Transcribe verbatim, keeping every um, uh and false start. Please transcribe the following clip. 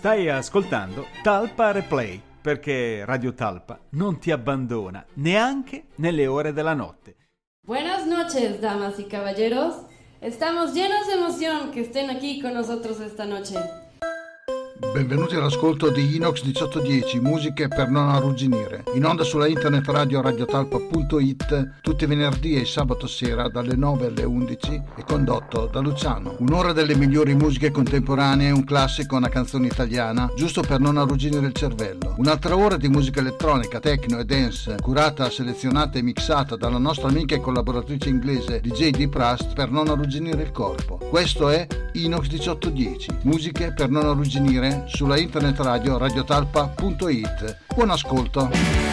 Stai ascoltando Talpa Replay, perché Radio Talpa non ti abbandona neanche nelle ore della notte. Buenas noches, damas y caballeros. Estamos llenos de emoción que estén aquí con nosotros esta noche. Benvenuti all'ascolto di Inox diciotto dieci, musiche per non arrugginire. In onda sulla internet radio radiotalpa punto it tutti i venerdì e sabato sera dalle nove alle undici e condotto da Luciano. Un'ora delle migliori musiche contemporanee, un classico, una canzone italiana, giusto per non arrugginire il cervello. Un'altra ora di musica elettronica, techno e dance, curata, selezionata e mixata dalla nostra amica e collaboratrice inglese D J Deep Rust per non arrugginire il corpo. Questo è Inox diciotto dieci, musiche per non arrugginire sulla internet radio radiotalpa punto it. Buon ascolto.